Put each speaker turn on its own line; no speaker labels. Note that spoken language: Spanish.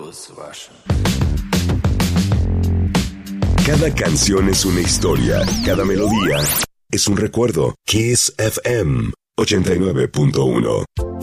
Cada canción es una historia, cada melodía es un recuerdo. Kiss FM 89.1.